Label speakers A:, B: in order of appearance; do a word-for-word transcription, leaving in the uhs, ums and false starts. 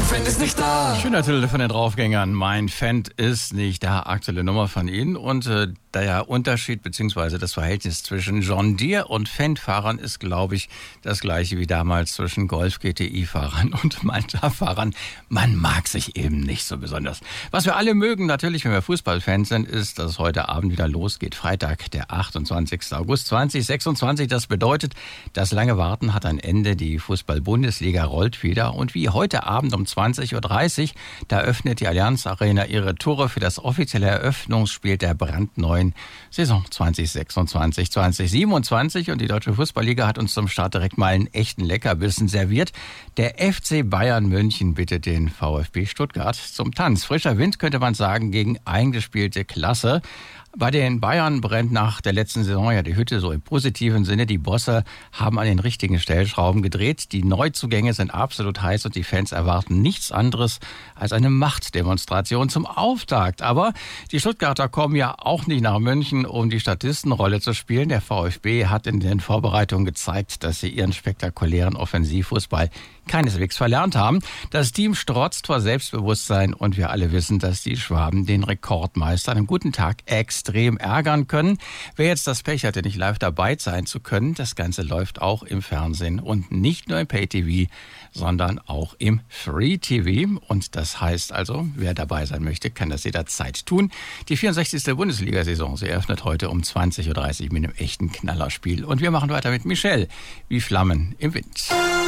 A: Fan ist nicht da.
B: Schöner Titel von den Draufgängern. Mein Fan ist nicht da. Aktuelle Nummer von Ihnen. Und äh, der Unterschied bzw. das Verhältnis zwischen John Deere und Fendt-Fahrern ist, glaube ich, das gleiche wie damals zwischen Golf-G T I-Fahrern und Manta-Fahrern. Man mag sich eben nicht so besonders. Was wir alle mögen, natürlich, wenn wir Fußballfans sind, ist, dass es heute Abend wieder losgeht. Freitag, der achtundzwanzigster August zweitausendsechsundzwanzig. Das bedeutet, das lange Warten hat ein Ende. Die Fußball-Bundesliga rollt wieder. Und wie heute Abend um zwanzig Uhr dreißig, da öffnet die Allianz Arena ihre Tore für das offizielle Eröffnungsspiel der brandneuen Saison zwanzig sechsundzwanzig zwanzig siebenundzwanzig. Und die Deutsche Fußballliga hat uns zum Start direkt mal einen echten Leckerbissen serviert. Der F C Bayern München bittet den VfB Stuttgart zum Tanz. Frischer Wind, könnte man sagen, gegen eingespielte Klasse. Bei den Bayern brennt nach der letzten Saison ja die Hütte so im positiven Sinne. Die Bosse haben an den richtigen Stellschrauben gedreht. Die Neuzugänge sind absolut heiß und die Fans erwarten nichts anderes als eine Machtdemonstration zum Auftakt. Aber die Stuttgarter kommen ja auch nicht nach München, um die Statistenrolle zu spielen. Der VfB hat in den Vorbereitungen gezeigt, dass sie ihren spektakulären Offensivfußball keineswegs verlernt haben. Das Team strotzt vor Selbstbewusstsein und wir alle wissen, dass die Schwaben den Rekordmeister an einem guten Tag extrem ärgern können. Wer jetzt das Pech hatte, nicht live dabei sein zu können, das Ganze läuft auch im Fernsehen und nicht nur im Pay-T V, sondern auch im Free-T V. Und das heißt also, wer dabei sein möchte, kann das jederzeit tun. Die vierundsechzigste Bundesliga-Saison, sie eröffnet heute um zwanzig Uhr dreißig mit einem echten Knallerspiel. Und wir machen weiter mit Michelle, wie Flammen im Wind.